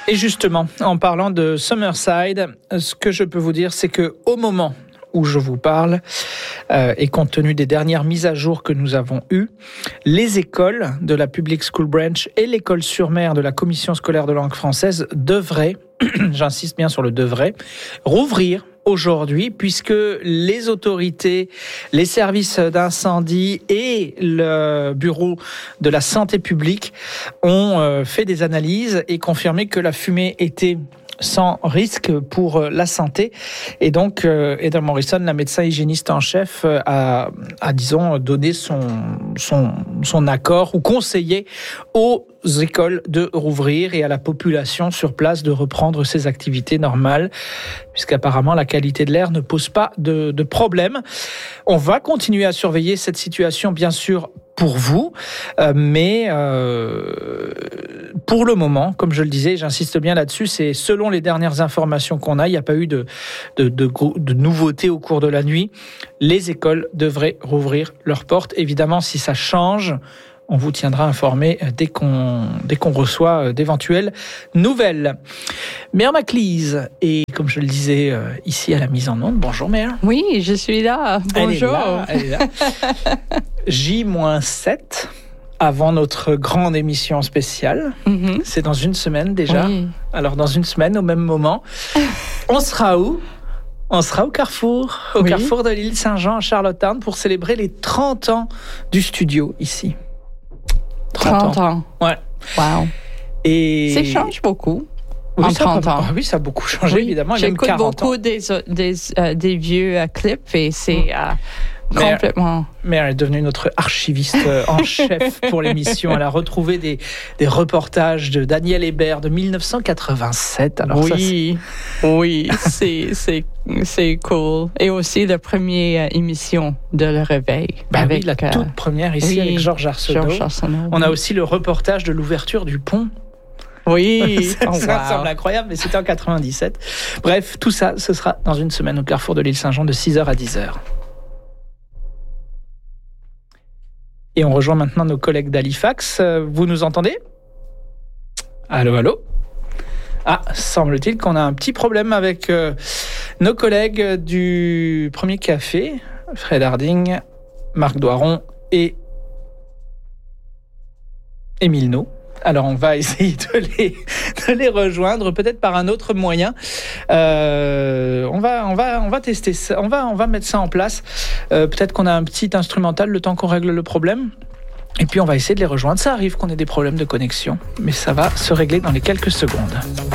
Et justement, en parlant de Summerside, ce que je peux vous dire, c'est que au moment où je vous parle, et compte tenu des dernières mises à jour que nous avons eues, les écoles de la Public School Branch et l'école sur mer de la Commission scolaire de langue française devraient, j'insiste bien sur le devrait, rouvrir aujourd'hui, puisque les autorités, les services d'incendie et le bureau de la santé publique ont fait des analyses et confirmé que la fumée était sans risque pour la santé. Et donc, Heather Morrison, la médecin hygiéniste en chef, a disons, donné son accord ou conseillé aux écoles de rouvrir et à la population sur place de reprendre ses activités normales, puisqu'apparemment la qualité de l'air ne pose pas de problème. On va continuer à surveiller cette situation, bien sûr, pour vous, mais pour le moment, comme je le disais, j'insiste bien là-dessus, c'est selon les dernières informations qu'on a, il n'y a pas eu de nouveautés au cours de la nuit. Les écoles devraient rouvrir leurs portes. Évidemment, si ça change, on vous tiendra informé dès qu'on reçoit d'éventuelles nouvelles. Mère Maclise, et comme je le disais ici à la mise en onde, bonjour Mère. Oui, je suis là. Bonjour. Elle est là. J-7 avant notre grande émission spéciale. Mm-hmm. C'est dans une semaine déjà. Oui. Alors dans une semaine, au même moment, on sera où ? On sera au Carrefour, Carrefour de l'île Saint-Jean à Charlottetown pour célébrer les 30 ans du studio ici. 30 ans. Ouais. Wow. Et ça change beaucoup. Oui, en 30 ans. Oui, ça a beaucoup changé, évidemment. J'écoute beaucoup des vieux clips et c'est complètement... Mère est devenue notre archiviste en chef pour l'émission. Elle a retrouvé des reportages de Daniel Hébert de 1987. Alors oui, c'est cool. Et aussi la première émission de Le Réveil. Avec la toute première ici avec Georges Arsenault. On a aussi le reportage de l'ouverture du pont. Oui, ça semble incroyable, mais c'était en 97. Bref, tout ça, ce sera dans une semaine au Carrefour de l'île Saint-Jean de 6h à 10h. Et on rejoint maintenant nos collègues d'Halifax. Vous nous entendez ? Allô, allô ? Ah, semble-t-il qu'on a un petit problème avec nos collègues du Premier Café, Fred Harding, Marc Doiron et Émile No. Alors, on va essayer de les rejoindre, peut-être par un autre moyen. On va tester ça. On va mettre ça en place. Peut-être qu'on a un petit instrumental le temps qu'on règle le problème. Et puis, on va essayer de les rejoindre. Ça arrive qu'on ait des problèmes de connexion, mais ça va se régler dans les quelques secondes.